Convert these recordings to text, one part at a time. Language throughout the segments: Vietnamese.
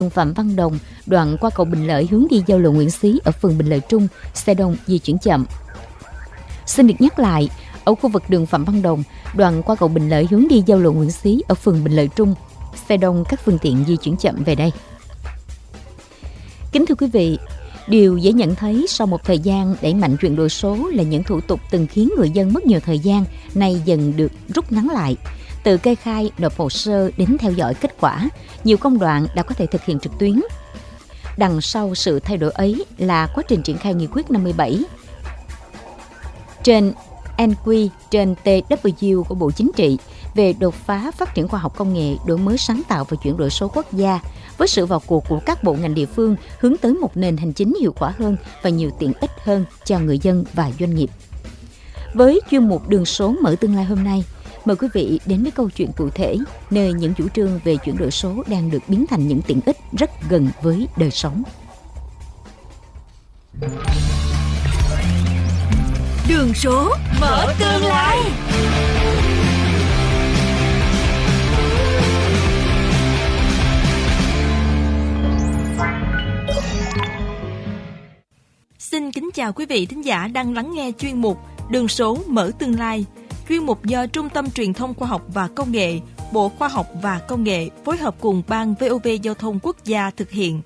Phạm Văn Đồng, đoạn qua cầu Bình Lợi hướng đi giao lộ Nguyễn Xí ở phường Bình Lợi Trung, xe đông di chuyển chậm. Xin được nhắc lại, ở khu vực đường Phạm Văn Đồng, đoạn qua cầu Bình Lợi hướng đi giao lộ Nguyễn Xí ở phường Bình Lợi Trung, xe đông các phương tiện di chuyển chậm về đây. Kính thưa quý vị, điều dễ nhận thấy sau một thời gian đẩy mạnh chuyển đổi số là những thủ tục từng khiến người dân mất nhiều thời gian nay dần được rút ngắn lại. Từ kê khai, nộp hồ sơ đến theo dõi kết quả, nhiều công đoạn đã có thể thực hiện trực tuyến. Đằng sau sự thay đổi ấy là quá trình triển khai nghị quyết 57 trên NQ trên TW của Bộ Chính trị về đột phá phát triển khoa học công nghệ, đổi mới sáng tạo và chuyển đổi số quốc gia, với sự vào cuộc của các bộ ngành địa phương hướng tới một nền hành chính hiệu quả hơn và nhiều tiện ích hơn cho người dân và doanh nghiệp. Với chuyên mục Đường số mở tương lai hôm nay, mời quý vị đến với câu chuyện cụ thể, nơi những chủ trương về chuyển đổi số đang được biến thành những tiện ích rất gần với đời sống. Đường số mở tương lai. Xin kính chào quý vị thính giả đang lắng nghe chuyên mục Đường số mở tương lai. Chuyên mục do Trung tâm Truyền thông Khoa học và Công nghệ, Bộ Khoa học và Công nghệ phối hợp cùng Ban VOV Giao thông Quốc gia thực hiện.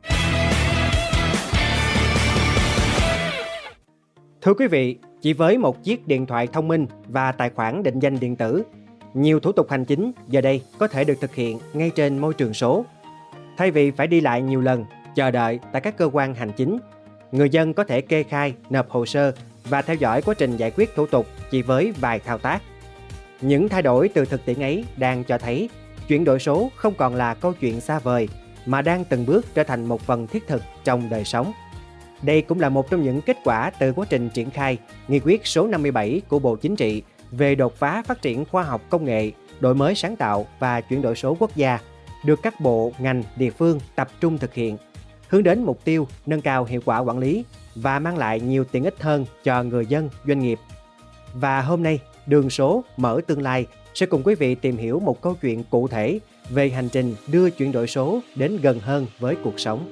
Thưa quý vị, chỉ với một chiếc điện thoại thông minh và tài khoản định danh điện tử, nhiều thủ tục hành chính giờ đây có thể được thực hiện ngay trên môi trường số. Thay vì phải đi lại nhiều lần, chờ đợi tại các cơ quan hành chính, người dân có thể kê khai, nộp hồ sơ và theo dõi quá trình giải quyết thủ tục chỉ với vài thao tác. Những thay đổi từ thực tiễn ấy đang cho thấy chuyển đổi số không còn là câu chuyện xa vời mà đang từng bước trở thành một phần thiết thực trong đời sống. Đây cũng là một trong những kết quả từ quá trình triển khai nghị quyết số 57 của Bộ Chính trị về đột phá phát triển khoa học công nghệ, đổi mới sáng tạo và chuyển đổi số quốc gia, được các bộ, ngành, địa phương tập trung thực hiện, hướng đến mục tiêu nâng cao hiệu quả quản lý và mang lại nhiều tiện ích hơn cho người dân, doanh nghiệp. Và hôm nay, Đường số mở tương lai sẽ cùng quý vị tìm hiểu một câu chuyện cụ thể về hành trình đưa chuyển đổi số đến gần hơn với cuộc sống.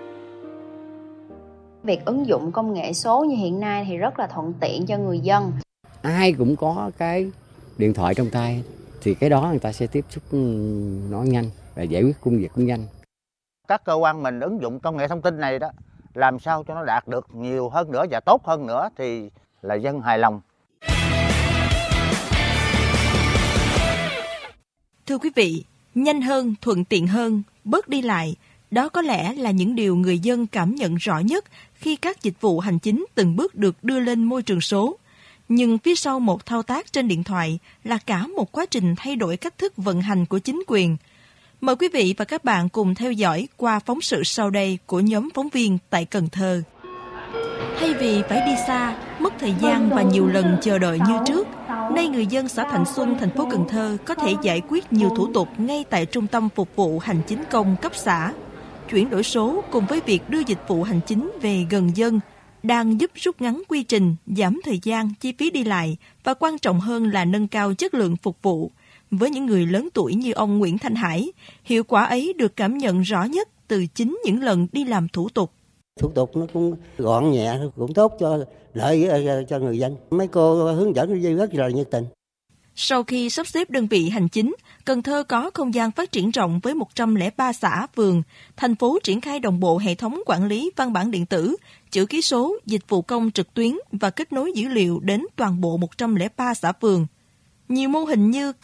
Việc ứng dụng công nghệ số như hiện nay thì rất là thuận tiện cho người dân. Ai cũng có cái điện thoại trong tay thì cái đó người ta sẽ tiếp xúc nó nhanh và giải quyết công việc cũng nhanh. Các cơ quan mình ứng dụng công nghệ thông tin này đó, làm sao cho nó đạt được nhiều hơn nữa và tốt hơn nữa thì là dân hài lòng. Thưa quý vị, nhanh hơn, thuận tiện hơn, bớt đi lại, đó có lẽ là những điều người dân cảm nhận rõ nhất khi các dịch vụ hành chính từng bước được đưa lên môi trường số. Nhưng phía sau một thao tác trên điện thoại là cả một quá trình thay đổi cách thức vận hành của chính quyền. Mời quý vị và các bạn cùng theo dõi qua phóng sự sau đây của nhóm phóng viên tại Cần Thơ. Thay vì phải đi xa, mất thời gian và nhiều lần chờ đợi như trước, nay người dân xã Thạnh Xuân, thành phố Cần Thơ có thể giải quyết nhiều thủ tục ngay tại Trung tâm Phục vụ Hành chính công cấp xã. Chuyển đổi số cùng với việc đưa dịch vụ hành chính về gần dân đang giúp rút ngắn quy trình, giảm thời gian, chi phí đi lại và quan trọng hơn là nâng cao chất lượng phục vụ. Với những người lớn tuổi như ông Nguyễn Thanh Hải, hiệu quả ấy được cảm nhận rõ nhất từ chính những lần đi làm thủ tục. Thủ tục nó cũng gọn nhẹ, cũng tốt cho lợi cho người dân. Mấy cô hướng dẫn rất là nhiệt tình. Sau khi sắp xếp đơn vị hành chính, Cần Thơ có không gian phát triển rộng với 103 xã, phường. Thành phố triển khai đồng bộ hệ thống quản lý văn bản điện tử, chữ ký số, dịch vụ công trực tuyến và kết nối dữ liệu đến toàn bộ 103 xã phường. Nhiều mô hình như